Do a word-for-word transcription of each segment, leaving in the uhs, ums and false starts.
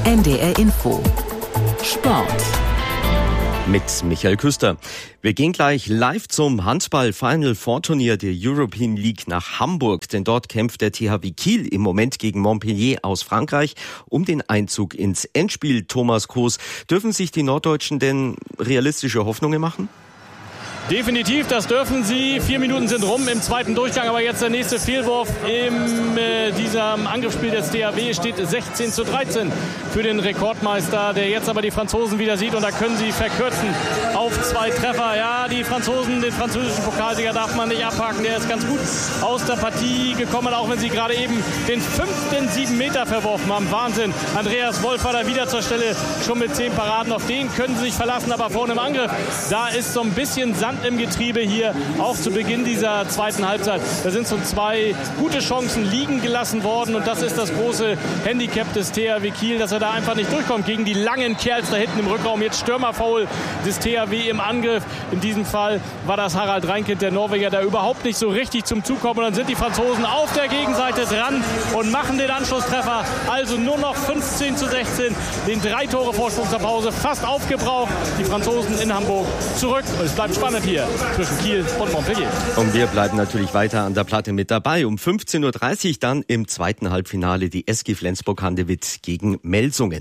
N D R Info Sport mit Michael Küster. Wir gehen gleich live zum Handball-Final-Four-Turnier der European League nach Hamburg, denn dort kämpft der T H W Kiel im Moment gegen Montpellier aus Frankreich um den Einzug ins Endspiel. Thomas Koos, dürfen sich die Norddeutschen denn realistische Hoffnungen machen? Definitiv, das dürfen sie. Vier Minuten sind rum im zweiten Durchgang, aber jetzt der nächste Fehlwurf in äh, diesem Angriffsspiel des T H W steht sechzehn zu dreizehn für den Rekordmeister, der jetzt aber die Franzosen wieder sieht und da können sie verkürzen auf zwei Treffer. Ja, die Franzosen, den französischen Pokalsieger darf man nicht abhaken, der ist ganz gut aus der Partie gekommen, auch wenn sie gerade eben den fünften sieben Meter verworfen haben. Wahnsinn. Andreas Wolf war da wieder zur Stelle, schon mit zehn Paraden. Auf den können sie sich verlassen, aber vorne im Angriff, da ist so ein bisschen Sand im Getriebe hier, auch zu Beginn dieser zweiten Halbzeit. Da sind so zwei gute Chancen liegen gelassen worden und das ist das große Handicap des T H W Kiel, dass er da einfach nicht durchkommt gegen die langen Kerls da hinten im Rückraum. Jetzt Stürmerfoul des T H W im Angriff. In diesem Fall war das Harald Reinkind, der Norweger, der überhaupt nicht so richtig zum Zug kommt. Und dann sind die Franzosen auf der Gegenseite dran und machen den Anschlusstreffer. Also nur noch fünfzehn zu sechzehn. Den drei Tore Vorsprung zur Pause fast aufgebraucht. Die Franzosen in Hamburg zurück. Und es bleibt spannend hier zwischen Kiel und Montpellier. Und wir bleiben natürlich weiter an der Platte mit dabei. Um fünfzehn Uhr dreißig dann im zweiten Halbfinale die S G Flensburg-Handewitt gegen Melsungen.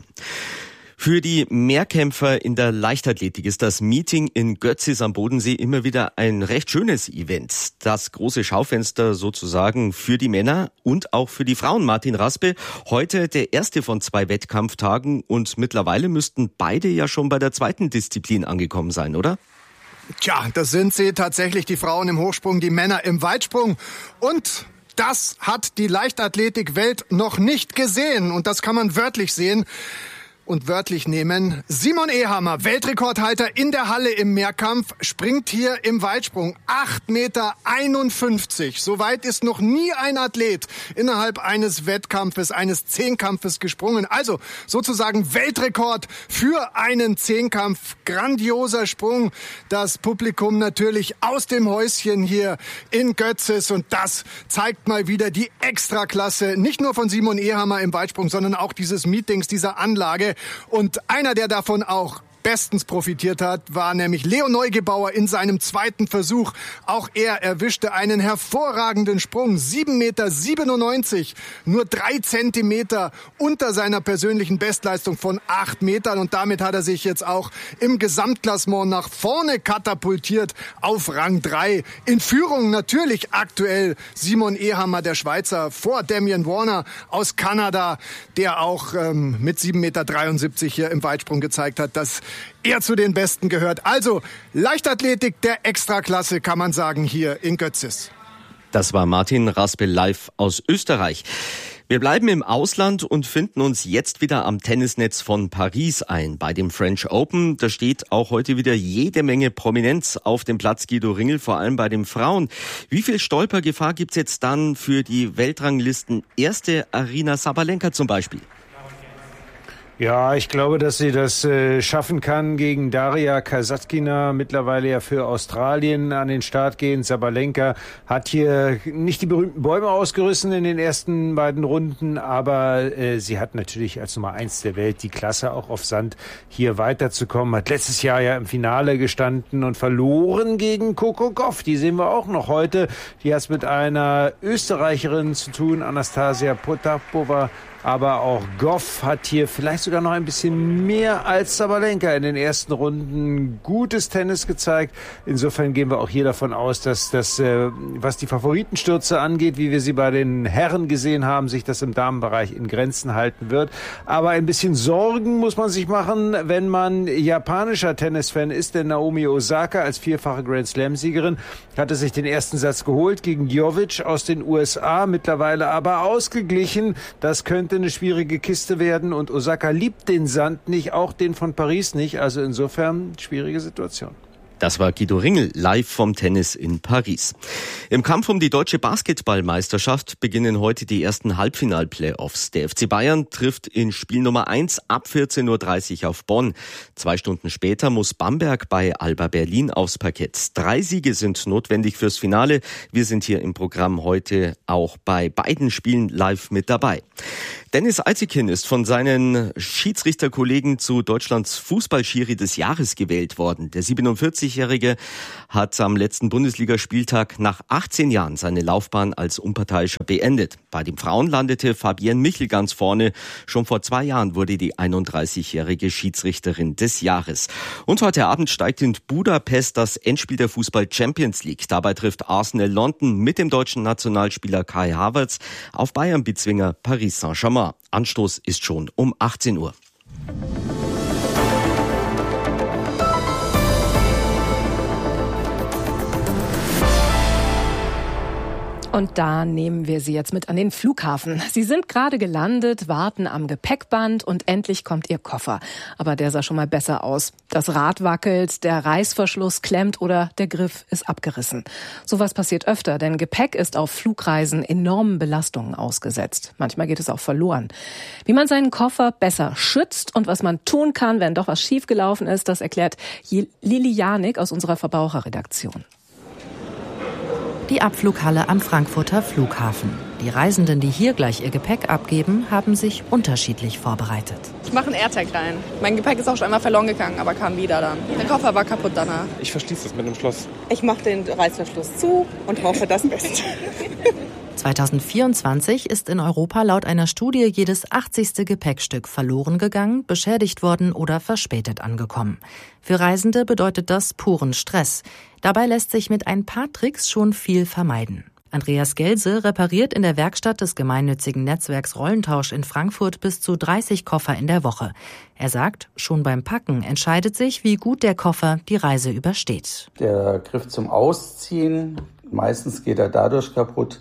Für die Mehrkämpfer in der Leichtathletik ist das Meeting in Götzis am Bodensee immer wieder ein recht schönes Event. Das große Schaufenster sozusagen für die Männer und auch für die Frauen. Martin Raspe, heute der erste von zwei Wettkampftagen und mittlerweile müssten beide ja schon bei der zweiten Disziplin angekommen sein, oder? Tja, das sind sie tatsächlich, die Frauen im Hochsprung, die Männer im Weitsprung. Und das hat die Leichtathletikwelt noch nicht gesehen. Und das kann man wörtlich sehen und wörtlich nehmen. Simon Ehammer, Weltrekordhalter in der Halle im Mehrkampf, springt hier im Weitsprung acht Meter einundfünfzig. So weit ist noch nie ein Athlet innerhalb eines Wettkampfes, eines Zehnkampfes gesprungen. Also sozusagen Weltrekord für einen Zehnkampf. Grandioser Sprung. Das Publikum natürlich aus dem Häuschen hier in Götzis. Und das zeigt mal wieder die Extraklasse, nicht nur von Simon Ehammer im Weitsprung, sondern auch dieses Meetings, dieser Anlage. Und einer, der davon auch bestens profitiert hat, war nämlich Leo Neugebauer in seinem zweiten Versuch. Auch er erwischte einen hervorragenden Sprung. sieben Meter siebenundneunzig, nur drei Zentimeter unter seiner persönlichen Bestleistung von acht Metern. Und damit hat er sich jetzt auch im Gesamtklassement nach vorne katapultiert auf Rang drei. In Führung natürlich aktuell Simon Ehammer, der Schweizer, vor Damian Warner aus Kanada, der auch ähm, mit sieben Meter dreiundsiebzig hier im Weitsprung gezeigt hat, dass er zu den Besten gehört. Also Leichtathletik der Extraklasse, kann man sagen, hier in Götzis. Das war Martin Raspe live aus Österreich. Wir bleiben im Ausland und finden uns jetzt wieder am Tennisnetz von Paris ein. Bei dem French Open, da steht auch heute wieder jede Menge Prominenz auf dem Platz Guido Ringel, vor allem bei den Frauen. Wie viel Stolpergefahr gibt's jetzt dann für die Weltranglisten erste Aryna Sabalenka zum Beispiel? Ja, ich glaube, dass sie das äh, schaffen kann gegen Daria Kasatkina, mittlerweile ja für Australien an den Start gehen. Sabalenka hat hier nicht die berühmten Bäume ausgerissen in den ersten beiden Runden, aber äh, sie hat natürlich als Nummer eins der Welt die Klasse, auch auf Sand hier weiterzukommen. Hat letztes Jahr ja im Finale gestanden und verloren gegen Coco Gauff. Die sehen wir auch noch heute. Die hat es mit einer Österreicherin zu tun, Anastasia Potapova. Aber auch Gauff hat hier vielleicht sogar noch ein bisschen mehr als Sabalenka in den ersten Runden gutes Tennis gezeigt. Insofern gehen wir auch hier davon aus, dass das, äh, was die Favoritenstürze angeht, wie wir sie bei den Herren gesehen haben, sich das im Damenbereich in Grenzen halten wird. Aber ein bisschen Sorgen muss man sich machen, wenn man japanischer Tennisfan ist, denn Naomi Osaka als vierfache Grand-Slam-Siegerin hatte sich den ersten Satz geholt gegen Jovic aus den U S A, mittlerweile aber ausgeglichen. Das könnte eine schwierige Kiste werden und Osaka liebt den Sand nicht, auch den von Paris nicht. Also insofern schwierige Situation. Das war Guido Ringel, live vom Tennis in Paris. Im Kampf um die deutsche Basketballmeisterschaft beginnen heute die ersten Halbfinal-Playoffs. Der F C Bayern trifft in Spiel Nummer eins ab vierzehn Uhr dreißig auf Bonn. Zwei Stunden später muss Bamberg bei Alba Berlin aufs Parkett. Drei Siege sind notwendig fürs Finale. Wir sind hier im Programm heute auch bei beiden Spielen live mit dabei. Dennis Eitekin ist von seinen Schiedsrichterkollegen zu Deutschlands Fußballschiri des Jahres gewählt worden. Der siebenundvierzigjährige hat am letzten Bundesligaspieltag nach achtzehn Jahren seine Laufbahn als Unparteiischer beendet. Bei den Frauen landete Fabienne Michel ganz vorne. Schon vor zwei Jahren wurde die einunddreißigjährige Schiedsrichterin des Jahres. Und heute Abend steigt in Budapest das Endspiel der Fußball-Champions League. Dabei trifft Arsenal London mit dem deutschen Nationalspieler Kai Havertz auf Bayern-Bezwinger Paris Saint-Germain. Anstoß ist schon um achtzehn Uhr. Und da nehmen wir Sie jetzt mit an den Flughafen. Sie sind gerade gelandet, warten am Gepäckband und endlich kommt Ihr Koffer. Aber der sah schon mal besser aus. Das Rad wackelt, der Reißverschluss klemmt oder der Griff ist abgerissen. Sowas passiert öfter, denn Gepäck ist auf Flugreisen enormen Belastungen ausgesetzt. Manchmal geht es auch verloren. Wie man seinen Koffer besser schützt und was man tun kann, wenn doch was schiefgelaufen ist, das erklärt Lili Janik aus unserer Verbraucherredaktion. Die Abflughalle am Frankfurter Flughafen. Die Reisenden, die hier gleich ihr Gepäck abgeben, haben sich unterschiedlich vorbereitet. Ich mache einen AirTag rein. Mein Gepäck ist auch schon einmal verloren gegangen, aber kam wieder dann. Der Koffer war kaputt danach. Ich verschließe es mit einem Schloss. Ich mache den Reißverschluss zu und hoffe das Beste. zweitausendvierundzwanzig ist in Europa laut einer Studie jedes achtzigste Gepäckstück verloren gegangen, beschädigt worden oder verspätet angekommen. Für Reisende bedeutet das puren Stress. Dabei lässt sich mit ein paar Tricks schon viel vermeiden. Andreas Gelse repariert in der Werkstatt des gemeinnützigen Netzwerks Rollentausch in Frankfurt bis zu dreißig Koffer in der Woche. Er sagt, schon beim Packen entscheidet sich, wie gut der Koffer die Reise übersteht. Der Griff zum Ausziehen, meistens geht er dadurch kaputt,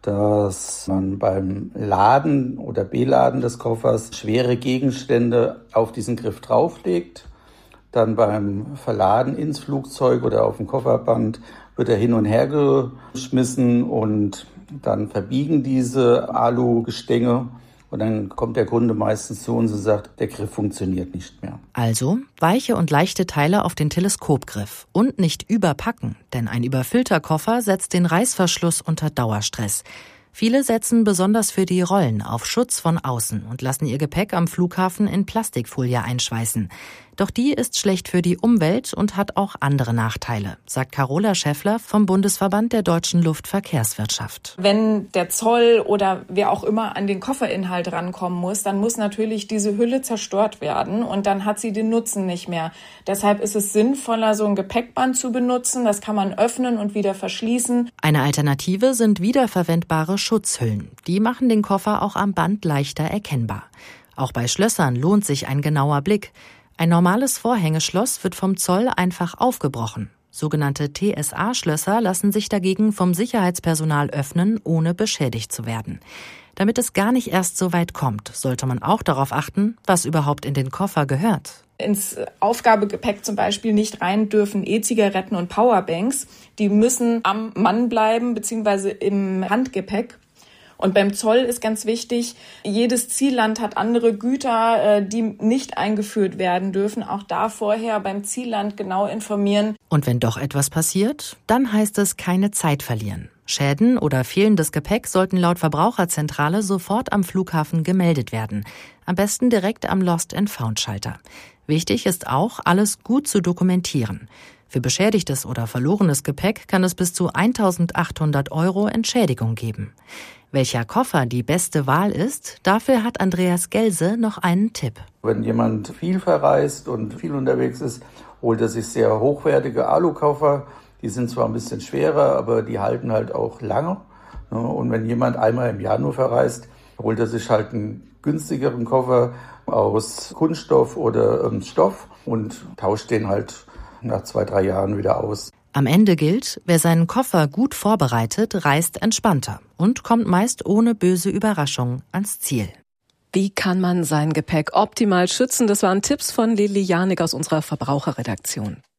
dass man beim Laden oder Beladen des Koffers schwere Gegenstände auf diesen Griff drauflegt. Dann beim Verladen ins Flugzeug oder auf dem Kofferband wird er hin und her geschmissen und dann verbiegen diese Alugestänge. Und dann kommt der Kunde meistens zu uns und sagt, der Griff funktioniert nicht mehr. Also weiche und leichte Teile auf den Teleskopgriff und nicht überpacken, denn ein überfüllter Koffer setzt den Reißverschluss unter Dauerstress. Viele setzen besonders für die Rollen auf Schutz von außen und lassen ihr Gepäck am Flughafen in Plastikfolie einschweißen. Doch die ist schlecht für die Umwelt und hat auch andere Nachteile, sagt Carola Schäffler vom Bundesverband der deutschen Luftverkehrswirtschaft. Wenn der Zoll oder wer auch immer an den Kofferinhalt rankommen muss, dann muss natürlich diese Hülle zerstört werden und dann hat sie den Nutzen nicht mehr. Deshalb ist es sinnvoller, so ein Gepäckband zu benutzen. Das kann man öffnen und wieder verschließen. Eine Alternative sind wiederverwendbare Schutzhüllen. Die machen den Koffer auch am Band leichter erkennbar. Auch bei Schlössern lohnt sich ein genauer Blick. Ein normales Vorhängeschloss wird vom Zoll einfach aufgebrochen. Sogenannte T S A-Schlösser lassen sich dagegen vom Sicherheitspersonal öffnen, ohne beschädigt zu werden. Damit es gar nicht erst so weit kommt, sollte man auch darauf achten, was überhaupt in den Koffer gehört. Ins Aufgabegepäck zum Beispiel nicht rein dürfen E-Zigaretten und Powerbanks. Die müssen am Mann bleiben, beziehungsweise im Handgepäck. Und beim Zoll ist ganz wichtig, jedes Zielland hat andere Güter, die nicht eingeführt werden dürfen. Auch da vorher beim Zielland genau informieren. Und wenn doch etwas passiert, dann heißt es keine Zeit verlieren. Schäden oder fehlendes Gepäck sollten laut Verbraucherzentrale sofort am Flughafen gemeldet werden. Am besten direkt am Lost-and-Found-Schalter. Wichtig ist auch, alles gut zu dokumentieren. Für beschädigtes oder verlorenes Gepäck kann es bis zu eintausendachthundert Euro Entschädigung geben. Welcher Koffer die beste Wahl ist, dafür hat Andreas Gelse noch einen Tipp. Wenn jemand viel verreist und viel unterwegs ist, holt er sich sehr hochwertige Alukoffer. Die sind zwar ein bisschen schwerer, aber die halten halt auch lange. Und wenn jemand einmal im Jahr nur verreist, holt er sich halt einen günstigeren Koffer aus Kunststoff oder Stoff und tauscht den halt nach zwei, drei Jahren wieder aus. Am Ende gilt, wer seinen Koffer gut vorbereitet, reist entspannter und kommt meist ohne böse Überraschung ans Ziel. Wie kann man sein Gepäck optimal schützen? Das waren Tipps von Lili Janik aus unserer Verbraucherredaktion.